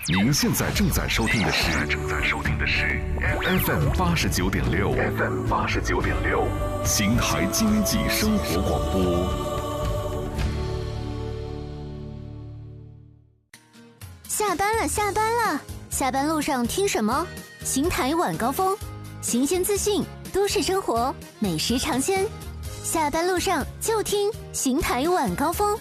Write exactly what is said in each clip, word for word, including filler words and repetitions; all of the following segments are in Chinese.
您现在正在收听的是正在收听的是 F M 八十九点六 F M 八十九点六邢台经济生活广播。 下班了，下班了，下班路上听什么？邢台晚高峰，新鲜资讯，都市生活，美食尝鲜。下班路上就听邢台晚高峰。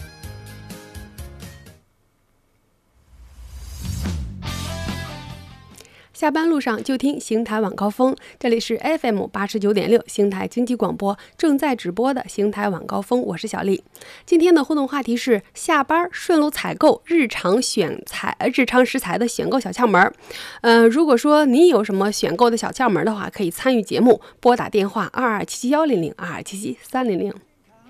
下班路上就听邢台晚高峰，这里是 F M 八十九点六邢台经济广播正在直播的邢台晚高峰，我是小丽。今天的互动话题是下班顺路采购日常选材日常食材的选购小窍门。呃，如果说你有什么选购的小窍门的话，可以参与节目，拨打电话二二七七幺零零二二七七三零零。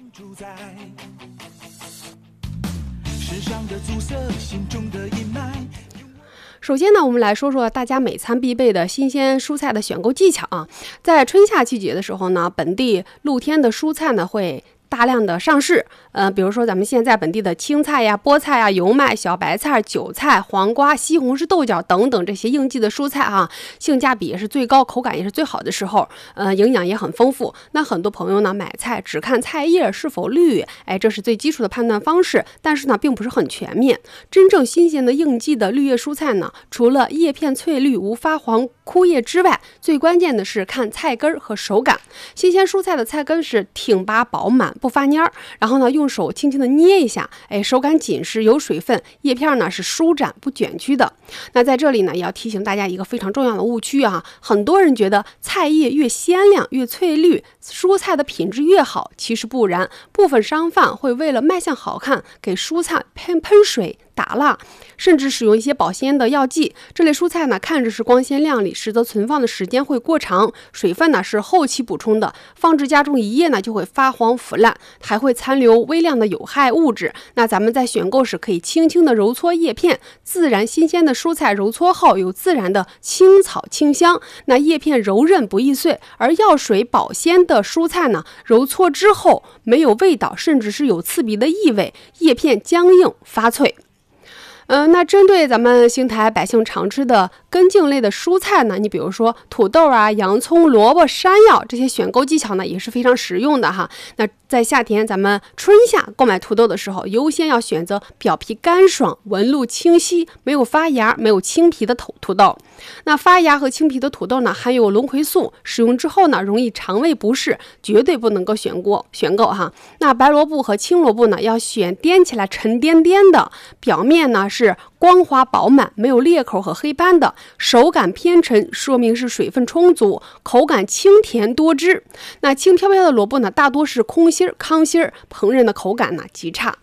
世上的阻塞，心中的阴霾。首先呢，我们来说说大家每餐必备的新鲜蔬菜的选购技巧啊。在春夏季节的时候呢，本地露天的蔬菜呢会大量的上市，呃，比如说咱们现在本地的青菜呀、菠菜呀、油麦、小白菜、韭菜、黄瓜、西红柿、豆角等等这些应季的蔬菜啊，性价比也是最高，口感也是最好的时候，呃，营养也很丰富。那很多朋友呢买菜只看菜叶是否绿，哎，这是最基础的判断方式，但是呢并不是很全面。真正新鲜的应季的绿叶蔬菜呢，除了叶片翠绿无发黄枯叶之外，最关键的是看菜根和手感。新鲜蔬菜的菜根是挺拔饱满，不发蔫儿，然后呢用手轻轻的捏一下，哎，手感紧实有水分，叶片呢是舒展不卷曲的。那在这里呢也要提醒大家一个非常重要的误区啊，很多人觉得菜叶越鲜亮越翠绿，蔬菜的品质越好，其实不然。部分商贩会为了卖相好看，给蔬菜喷喷水打蜡，甚至使用一些保鲜的药剂。这类蔬菜呢看着是光鲜亮丽，实则存放的时间会过长，水分呢是后期补充的，放置家中一夜呢就会发黄腐烂，还会残留微量的有害物质。那咱们在选购时可以轻轻的揉搓叶片，自然新鲜的蔬菜揉搓后有自然的青草清香，那叶片柔韧不易碎，而药水保鲜的蔬菜呢揉搓之后没有味道，甚至是有刺鼻的异味，叶片僵硬发脆。嗯、呃，那针对咱们邢台百姓常吃的根茎类的蔬菜呢，你比如说土豆啊、洋葱、萝卜、山药，这些选购技巧呢也是非常实用的哈。那在夏天咱们春夏购买土豆的时候，优先要选择表皮干爽、纹路清晰、没有发芽、没有青皮的土土豆。那发芽和青皮的土豆呢，含有龙葵素，使用之后呢容易肠胃不适，绝对不能够选购选购哈。那白萝卜和青萝卜呢，要选掂起来沉甸甸的，表面呢是光滑饱满，没有裂口和黑斑的，手感偏沉，说明是水分充足，口感清甜多汁。那轻飘飘的萝卜呢，大多是空心儿、糠心儿，烹饪的口感呢极差。